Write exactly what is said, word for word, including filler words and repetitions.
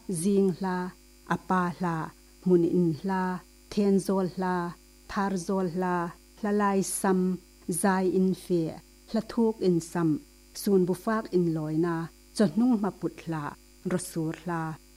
จิงลาอปาลามุนอินลาเทนโซลลาทาร์โซลลาละลายซัมใจอินเฟียละทุกอินซัมซูนบุฟากอินลอยนาจนนุ่งมาปุดลารสูรลา